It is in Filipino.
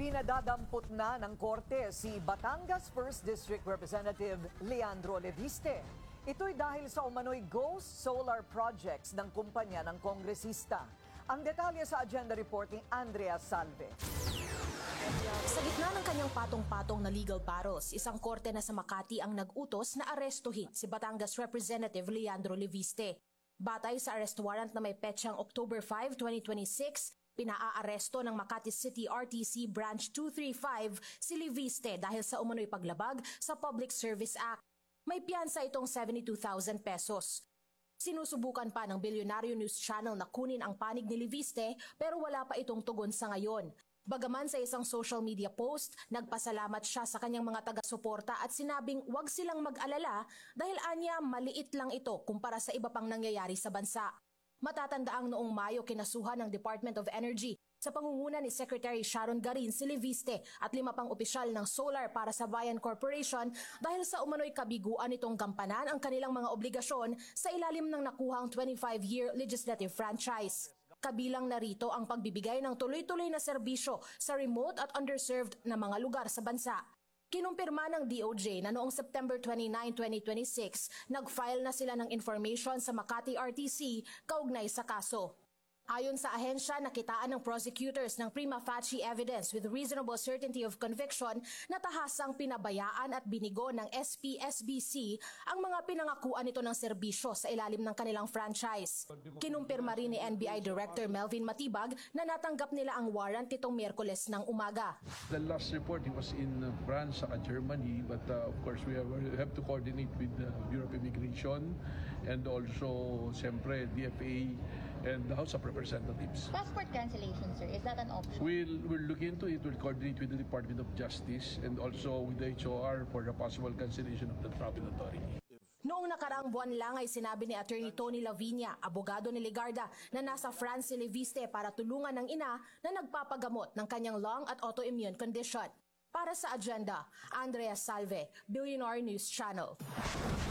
Pinadadampot na ng korte si Batangas 1st District Representative Leandro Leviste. Ito'y dahil sa umano'y ghost solar projects ng kumpanya ng kongresista. Ang detalye sa agenda report ni Andrea Salve. Sa gitna ng kanyang patong-patong na legal battles, isang korte na sa Makati ang nag-utos na arestuhin si Batangas Representative Leandro Leviste. Batay sa arrest warrant na may petsang October 5, 2026, pinaaaresto ng Makati City RTC Branch 235 si Leviste dahil sa umano'y paglabag sa Public Service Act. May piyansa itong 72,000 pesos. Sinusubukan pa ng Bilyonaryo News Channel na kunin ang panig ni Leviste pero wala pa itong tugon sa ngayon. Bagaman sa isang social media post, nagpasalamat siya sa kanyang mga taga-suporta at sinabing huwag silang mag-alala dahil anya maliit lang ito kumpara sa iba pang nangyayari sa bansa. Matatandaang noong Mayo kinasuhan ng Department of Energy sa pangunguna ni Secretary Sharon Garin si Leviste at 5 pang opisyal ng Solar para sa Bayan Corporation dahil sa umano'y kabiguan nitong gampanan ang kanilang mga obligasyon sa ilalim ng nakuhang 25-year legislative franchise. Kabilang narito ang pagbibigay ng tuloy-tuloy na serbisyo sa remote at underserved na mga lugar sa bansa. Kinumpirma ng DOJ na noong September 29, 2026, nag-file na sila ng information sa Makati RTC kaugnay sa kaso. Ayon sa ahensya, nakitaan ng prosecutors ng prima facie evidence with reasonable certainty of conviction na tahasang pinabayaan at binigo ng SPSBC ang mga pinangakuan nito ng serbisyo sa ilalim ng kanilang franchise. Kinumpirma rin ni NBI Director Melvin Matibag na natanggap nila ang warrant nitong Miyerkules ng umaga. The last report, he was in France, Germany, but of course we have to coordinate with the Bureau of Immigration and also, siyempre, DFA and the House of Representatives. Passport cancellation, sir, is that an option? We'll look into it. We'll coordinate with the Department of Justice and also with the HOR for the possible cancellation of the travel authority. Noong nakaraang buwan lang ay sinabi ni Attorney Tony Lavinia, abogado ni Legarda, na nasa France si Leviste para tulungan ng ina na nagpapagamot ng kanyang lung at autoimmune condition. Para sa agenda, Andrea Salve, Billionaire News Channel.